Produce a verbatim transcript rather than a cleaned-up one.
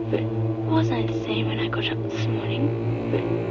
Wasn't I the same when I got up this morning?